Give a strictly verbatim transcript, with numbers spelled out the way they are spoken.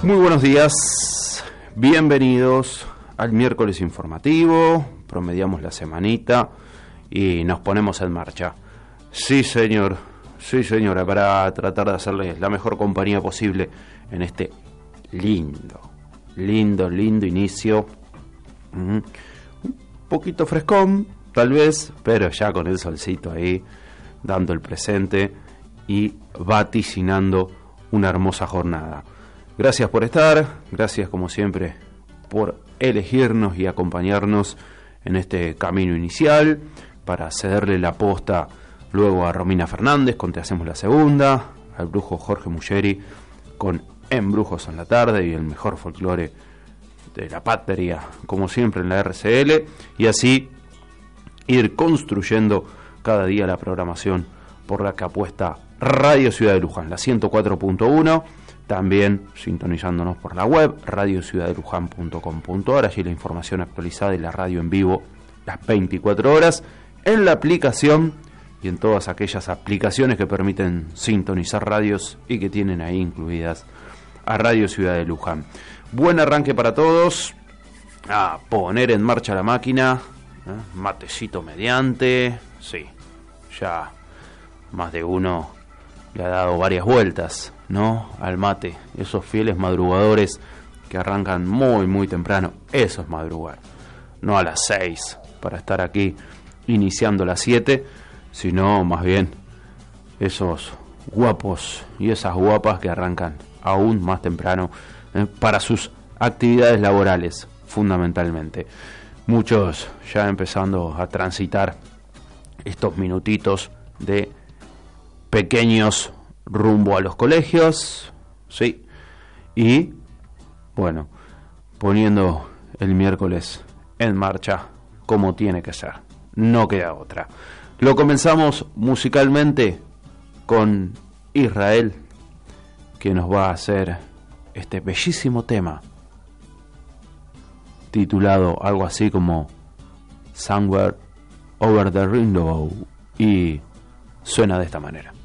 Muy buenos días, bienvenidos al miércoles informativo, promediamos la semanita y nos ponemos en marcha. Sí señor, sí señora, para tratar de hacerles la mejor compañía posible en este lindo, lindo, lindo inicio. Mm, un poquito frescón, tal vez, pero ya con el solcito ahí, dando el presente y vaticinando una hermosa jornada. Gracias por estar, gracias como siempre por elegirnos y acompañarnos en este camino inicial, para cederle la posta luego a Romina Fernández con Te Hacemos la Segunda, al brujo Jorge Muggeri con Embrujos en la Tarde y el mejor folclore de la patria, como siempre en la R C L, y así ir construyendo cada día la programación por la que apuesta Radio Ciudad de Luján, la ciento cuatro punto uno, también sintonizándonos por la web radio ciudad de luján punto com punto a r, allí la información actualizada y la radio en vivo las veinticuatro horas, en la aplicación y en todas aquellas aplicaciones que permiten sintonizar radios y que tienen ahí incluidas a Radio Ciudad de Luján. Buen arranque para todos, a poner en marcha la máquina, ¿eh? Matecito mediante, sí, ya más de uno le ha dado varias vueltas, ¿no? Al mate, esos fieles madrugadores que arrancan muy muy temprano, eso es madrugar, no a las seis para estar aquí iniciando las siete, sino más bien esos guapos y esas guapas que arrancan aún más temprano eh, para sus actividades laborales, fundamentalmente. Muchos ya empezando a transitar estos minutitos de pequeños rumbo a los colegios, sí, y bueno, poniendo el miércoles en marcha como tiene que ser, no queda otra. Lo comenzamos musicalmente con Israel, que nos va a hacer este bellísimo tema titulado algo así como Somewhere Over the Rainbow, y suena de esta manera.